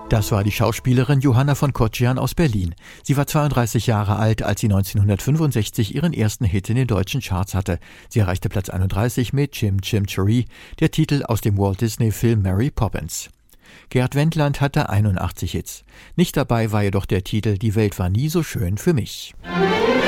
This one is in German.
Das war die Schauspielerin Johanna von Kottjian aus Berlin. Sie war 32 Jahre alt, als sie 1965 ihren ersten Hit in den deutschen Charts hatte. Sie erreichte Platz 31 mit Chim Chim Cheree, der Titel aus dem Walt Disney-Film Mary Poppins. Gerd Wendland hatte 81 Hits. Nicht dabei war jedoch der Titel Die Welt war nie so schön für mich.